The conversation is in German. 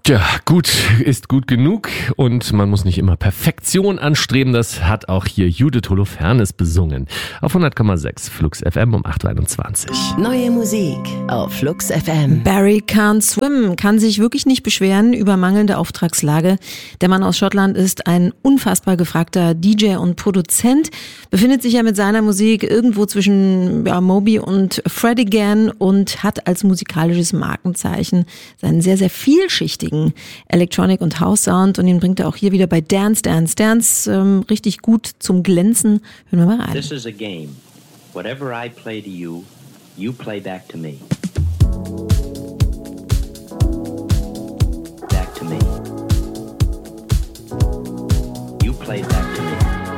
Tja, gut ist gut genug und man muss nicht immer Perfektion anstreben. Das hat auch hier Judith Holofernes besungen. Auf 100,6 Flux FM um 8.21 Uhr. Neue Musik auf Flux FM. Barry Can't Swim kann sich wirklich nicht beschweren über mangelnde Auftragslage. Der Mann aus Schottland ist ein unfassbar gefragter DJ und Produzent, befindet sich ja mit seiner Musik irgendwo zwischen Moby und Fred Again und hat als musikalisches Markenzeichen seinen sehr, sehr vielschichtigen Electronic- und House-Sound und den bringt er auch hier wieder bei Dance, Dance, Dance richtig gut zum Glänzen. Hören wir mal rein. This is a game. Whatever I play to you, you play back to me. Back to me. You play back.